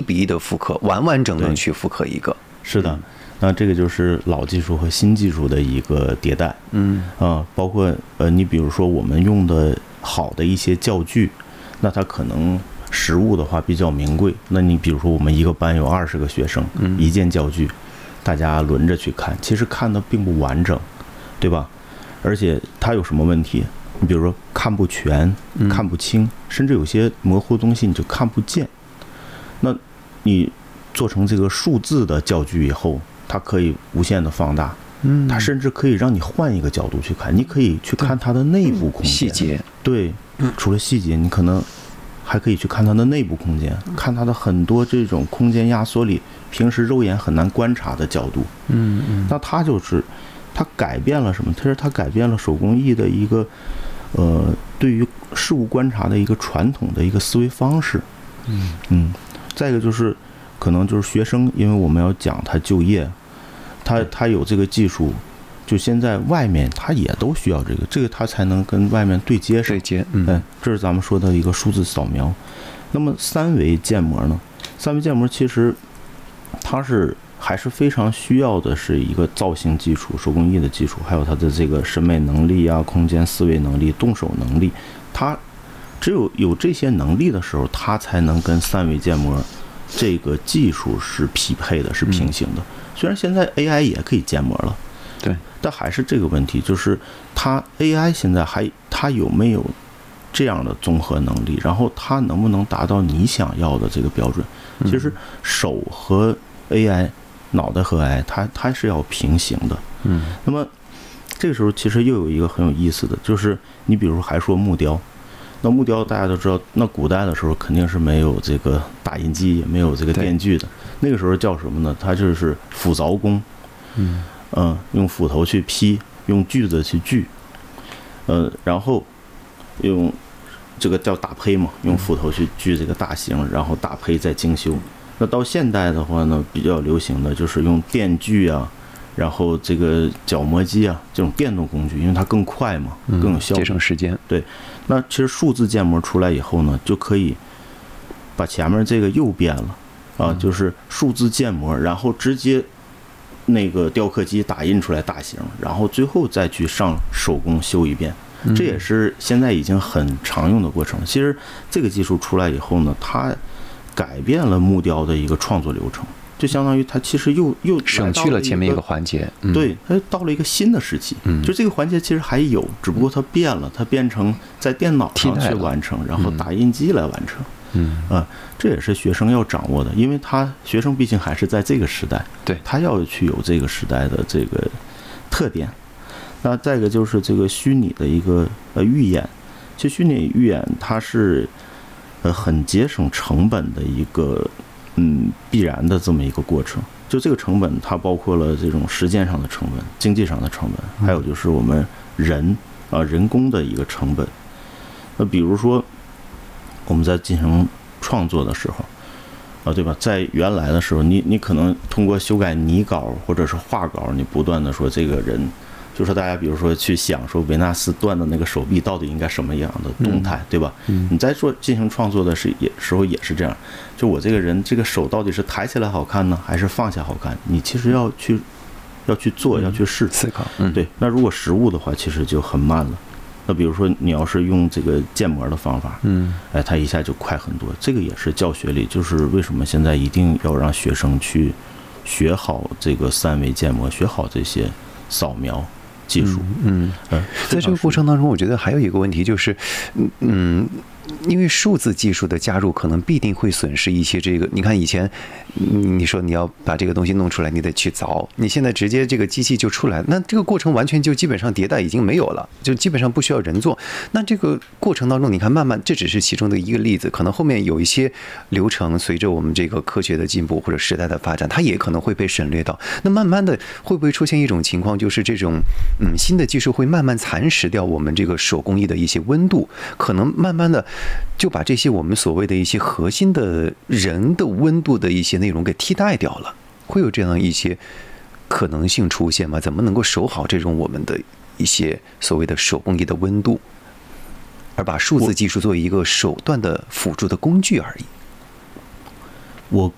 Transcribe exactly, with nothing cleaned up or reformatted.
比一的复刻，完完整整去复刻一个。 是的，那这个就是老技术和新技术的一个迭代。 嗯啊、呃，包括呃，你比如说我们用的好的一些教具，那它可能实物的话比较名贵。那你比如说我们一个班有二十个学生， 嗯， 一件教具，大家轮着去看，其实看的并不完整，对吧？而且它有什么问题？你比如说看不全、看不清，甚至有些模糊的东西你就看不见。那你做成这个数字的教具以后，它可以无限的放大， 嗯， 它甚至可以让你换一个角度去看，你可以去看它的内部空间细节。 对，除了细节，你可能还可以去看它的内部空间，看它的很多这种空间压缩里平时肉眼很难观察的角度。 嗯嗯， 那它就是它改变了什么？它是它改变了手工艺的一个呃对于事物观察的一个传统的一个思维方式。 嗯嗯，再一个就是可能就是学生，因为我们要讲他就业，他他有这个技术，就现在外面他也都需要这个，这个他才能跟外面对接上。 对接，嗯， 嗯，这是咱们说的一个数字扫描。那么三维建模呢？三维建模其实它是还是非常需要的，是一个造型基础、手工艺的基础，还有它的这个审美能力啊、空间思维能力、动手能力。它只有有这些能力的时候，它才能跟三维建模这个技术是匹配的，是平行的。虽然现在 A I 也可以建模了， 对， 但还是这个问题，就是它 A I 现在还它有没有这样的综合能力，然后它能不能达到你想要的这个标准？其实手和 A I， 脑袋和 A I， 它它是要平行的。 嗯， 那么这个时候其实又有一个很有意思的，就是你比如说还说木雕。那木雕大家都知道，那古代的时候肯定是没有这个打印机，也没有这个电锯的。那个时候叫什么呢？它就是斧凿工， 嗯嗯，用斧头去劈，用锯子去锯，呃，然后用这个叫打胚嘛，用斧头去锯这个大形，然后打胚再精修。那到现代的话呢，比较流行的就是用电锯啊，然后这个角磨机啊，这种电动工具，因为它更快嘛，更有效率， 节省时间。 对，那其实数字建模出来以后呢，就可以把前面这个又变了啊，就是数字建模，然后直接那个雕刻机打印出来大型，然后最后再去上手工修一遍。这也是现在已经很常用的过程。其实这个技术出来以后呢，它改变了木雕的一个创作流程，就相当于它其实又又省去了前面一个环节， 嗯、对，它到了一个新的时期。嗯，就这个环节其实还有，只不过它变了，它变成在电脑上去完成，然后打印机来完成。 嗯啊、呃，这也是学生要掌握的，因为他学生毕竟还是在这个时代， 对， 他要去有这个时代的这个特点。那再一个就是这个虚拟的一个呃预演，其实虚拟预演它是呃很节省成本的一个嗯必然的这么一个过程。就这个成本，它包括了这种时间上的成本、经济上的成本，还有就是我们人啊、呃、人工的一个成本。那比如说我们在进行创作的时候啊，对吧？在原来的时候，你你可能通过修改拟稿或者是画稿，你不断的说这个人。就说大家比如说去想说维纳斯断的那个手臂到底应该什么样的动态，对吧？你在做进行创作的时也时候也是这样，就我这个人这个手到底是抬起来好看呢，还是放下好看？你其实要去要去做，要去试思考。 对，那如果实物的话，其实就很慢了。那比如说你要是用这个建模的方法，嗯，哎，它一下就快很多。这个也是教学里，就是为什么现在一定要让学生去学好这个三维建模，学好这些扫描技术。 嗯，嗯，在这个过程当中，我觉得还有一个问题就是，嗯，因为数字技术的加入，可能必定会损失一些这个。你看以前，你说你要把这个东西弄出来，你得去凿，你现在直接这个机器就出来，那这个过程完全就基本上迭代已经没有了，就基本上不需要人做。那这个过程当中，你看慢慢，这只是其中的一个例子，可能后面有一些流程，随着我们这个科学的进步或者时代的发展，它也可能会被省略到。那慢慢的会不会出现一种情况，就是这种嗯新的技术会慢慢蚕食掉我们这个手工艺的一些温度，可能慢慢的就把这些我们所谓的一些核心的人的温度的一些内容给替代掉了，会有这样一些可能性出现吗？怎么能够守好这种我们的一些所谓的手工艺的温度，而把数字技术作为一个手段的辅助的工具而已？ 我